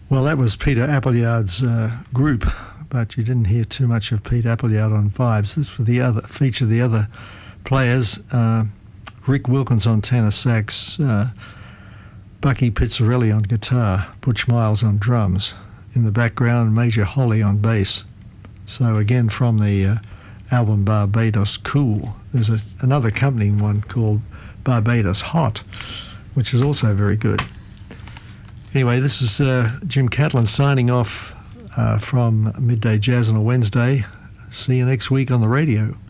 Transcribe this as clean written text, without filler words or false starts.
Well, that was Peter Appleyard's group, but you didn't hear too much of Pete Appleyard on vibes. This was featured the other players, Rick Wilkins on tenor sax, Bucky Pizzarelli on guitar, Butch Miles on drums. In the background, Major Holly on bass. So again, from the album Barbados Cool, there's another accompanying one called Barbados Hot, which is also very good. Anyway, this is Jim Catlin signing off from Midday Jazz on a Wednesday. See you next week on the radio.